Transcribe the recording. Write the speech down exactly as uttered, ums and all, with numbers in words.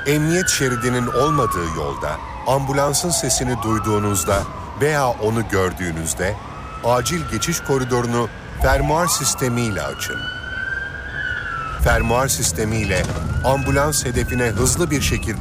Emniyet şeridinin olmadığı yolda, ambulansın sesini duyduğunuzda veya onu gördüğünüzde, acil geçiş koridorunu fermuar sistemiyle açın. Fermuar sistemiyle ambulans hedefine hızlı bir şekilde